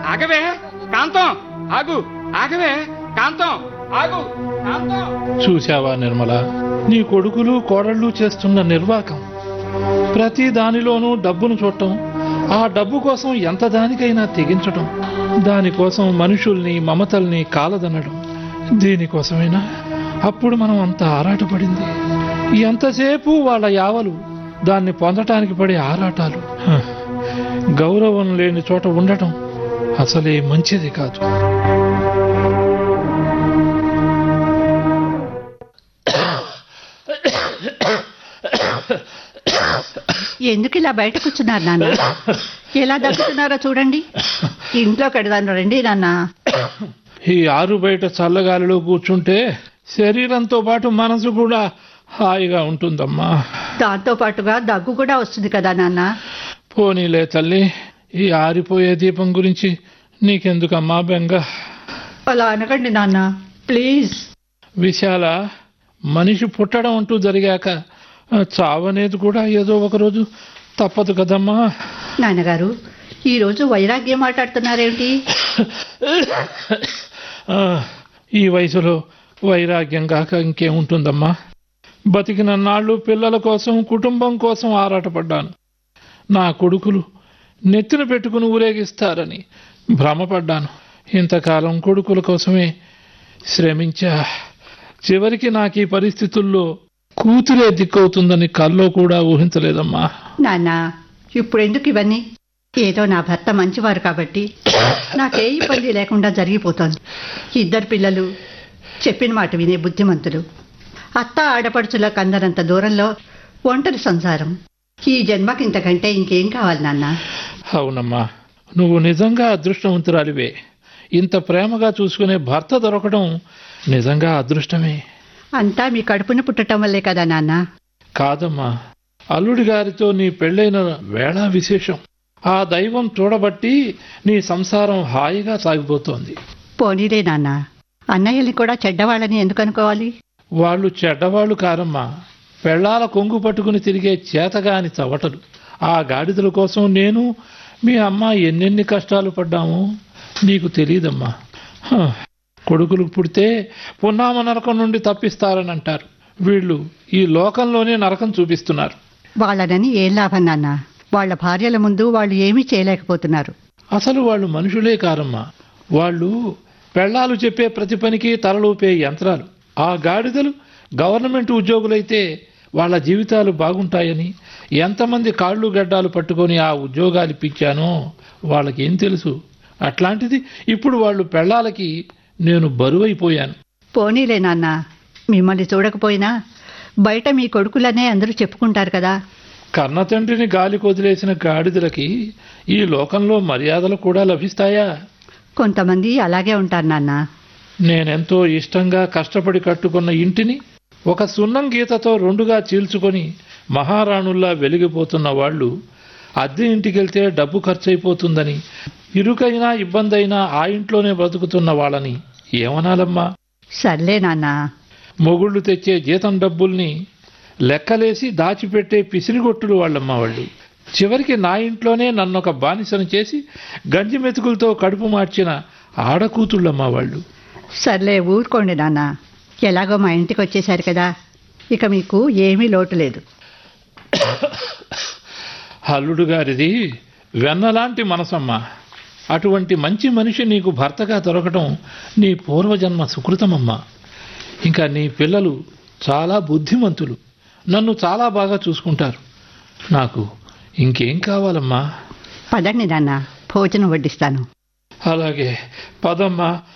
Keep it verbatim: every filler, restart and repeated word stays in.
ఆగవే కాంతం, ఆగు, ఆగవే కాంతం, ఆగు కాంతం. చూశావా నిర్మల, నీ కొడుకులు కోడళ్ళు చేస్తున్న నిర్వాకం. ప్రతి దానిలోనూ డబ్బును చూడటం, ఆ డబ్బు కోసం ఎంత దానికైనా తెగించటం, దానికోసం మనుషుల్ని మమతల్ని కాలదనడం. దీనికోసమైనా అప్పుడు మనం అంత ఆరాటపడింది. ఎంతసేపు వాళ్ళ యావలు, దాన్ని పొందటానికి పడే ఆరాటాలు. హ, గౌరవం లేని చోట ఉండటం అసలే మంచిది కాదు. ఎందుకు ఇలా బయట కూర్చున్నారు నాన్న? ఎలా దగ్గుతున్నారో చూడండి. ఇంట్లో కడదాను రండి నాన్న. ఈ ఆరు బయట చల్లగాలిలో కూర్చుంటే శరీరంతో పాటు మనసు కూడా హాయిగా ఉంటుందమ్మా. దాంతో పాటుగా దగ్గు కూడా వస్తుంది కదా నాన్న. పోనీలే తల్లి, ఈ ఆరిపోయే దీపం గురించి నీకెందుకమ్మా బెంగ? అలా అనకండి నాన్న, ప్లీజ్. విశాల, మనిషి పుట్టడం అంటూ జరిగాక చావనేది కూడా ఏదో ఒకరోజు తప్పదు కదమ్మా. నాన్నగారు, ఈరోజు వైరాగ్యం మాట్లాడుతున్నారేమిటి? ఈ వయసులో వైరాగ్యం కాక ఇంకేముంటుందమ్మా? బతికిన నాళ్ళు పిల్లల కోసం, కుటుంబం కోసం ఆరాటపడ్డాను. నా కొడుకులు నెత్తిన పెట్టుకుని ఊరేగిస్తారని భ్రమపడ్డాను. ఇంతకాలం కొడుకుల కోసమే శ్రమించా. చివరికి నాకు ఈ పరిస్థితుల్లో కూతురే దిక్కవుతుందని కల్లో కూడా ఊహించలేదమ్మా. నాన్న, ఇప్పుడు ఎందుకు ఇవన్నీ? ఏదో నా భర్త మంచివారు కాబట్టి నాకే ఇబ్బంది లేకుండా జరిగిపోతోంది. ఇద్దరు పిల్లలు, చెప్పిన మాట వినే బుద్ధిమంతులు, అత్త ఆడపడుచుల కందనంత దూరంలో ఒంటరి సంసారం. ఈ జన్మకి ఇంతకంటే ఇంకేం కావాలి నాన్న? అవునమ్మా, నువ్వు నిజంగా అదృష్టవంతురాలివే. ఇంత ప్రేమగా చూసుకునే భర్త దొరకడం నిజంగా అదృష్టమే. అంతా మీ కడుపున పుట్టడం వల్లే కదా నాన్న? కాదమ్మా, అల్లుడి గారితో నీ పెళ్ళైన వేళ విశేషం. ఆ దైవం చూడబట్టి నీ సంసారం హాయిగా సాగిపోతోంది. పోనీలే నాన్న, అన్నయ్యని కూడా చెడ్డవాళ్ళని ఎందుకు అనుకోవాలి? వాళ్ళు చెడ్డవాళ్ళు కారమ్మా, పెళ్ళాల కొంగు పట్టుకుని తిరిగే చేతగాని చవటలు. ఆ గాడిదల కోసం నేను, మీ అమ్మ ఎన్నెన్ని కష్టాలు పడ్డామో నీకు తెలియదమ్మా. కొడుకులు పుడితే పున్నామ నరకం నుండి తప్పిస్తారని అంటారు. వీళ్ళు ఈ లోకంలోనే నరకం చూపిస్తున్నారు. వాళ్ళనని ఏం లాభం నాన్న? వాళ్ళ భార్యల ముందు వాళ్ళు ఏమీ చేయలేకపోతున్నారు. అసలు వాళ్ళు మనుషులే కారమ్మా, వాళ్ళు పెళ్ళాలు చెప్పే ప్రతి పనికి తలలూపే యంత్రాలు. ఆ గాడిదలు గవర్నమెంట్ ఉద్యోగులైతే వాళ్ళ జీవితాలు బాగుంటాయని ఎంతమంది కాళ్ళు గడ్డాలు పట్టుకొని ఆ ఉద్యోగాలు ఇప్పించానో వాళ్ళకేం తెలుసు? అట్లాంటిది ఇప్పుడు వాళ్ళు పెళ్ళాలకి నేను బరువైపోయాను. పోనీలే నాన్న, మిమ్మల్ని చూడకపోయినా బయట మీ కొడుకులనే అందరూ చెప్పుకుంటారు కదా. కన్న తండ్రిని గాలి కొదిలేసిన గాడిదలకి ఈ లోకంలో మర్యాదలు కూడా లభిస్తాయా? కొంతమంది అలాగే ఉంటారు నాన్న. నేనెంతో ఇష్టంగా కష్టపడి కట్టుకున్న ఇంటిని ఒక సున్నం గీతతో రెండుగా చీల్చుకొని మహారాణుల్లా వెలిగిపోతున్న వాళ్ళు అద్దె ఇంటికెళ్తే డబ్బు ఖర్చయిపోతుందని, ఇరుకైనా ఇబ్బందైనా ఆ ఇంట్లోనే బ్రతుకుతున్న వాళ్ళని ఏమనాలమ్మా? సర్లే నాన్న. మొగుళ్ళు తెచ్చే జీతం డబ్బుల్ని లెక్కలేసి దాచిపెట్టే పిసిరిగొట్టులు వాళ్ళమ్మా వాళ్ళు. చివరికి నా ఇంట్లోనే నన్నొక బానిసను చేసి గంజి మెతుకులతో కడుపు మార్చిన ఆడకూతుళ్ళమ్మా వాళ్ళు. సర్లే ఊరుకోండి నాన్న. ఎలాగో మా ఇంటికి వచ్చేశారు కదా, ఇక మీకు ఏమీ లోటు లేదు. అల్లుడు గారిది వెన్నలాంటి మనసమ్మా. అటువంటి మంచి మనిషి నీకు భర్తగా దొరకటం నీ పూర్వజన్మ సుకృతమమ్మా. ఇంకా నీ పిల్లలు చాలా బుద్ధిమంతులు, నన్ను చాలా బాగా చూసుకుంటారు. నాకు ఇంకేం కావాలమ్మా? పదండి నాన్న, భోజనం వడ్డిస్తాను. అలాగే పదమ్మా.